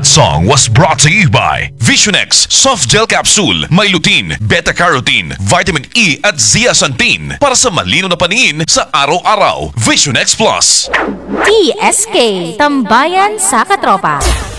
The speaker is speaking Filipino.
That song was brought to you by Visionex Soft Gel Capsule, may lutein, beta-carotene, vitamin E at zeaxanthin para sa malino na paningin sa araw-araw. Visionex Plus. TSK, Tambayan sa Katropa.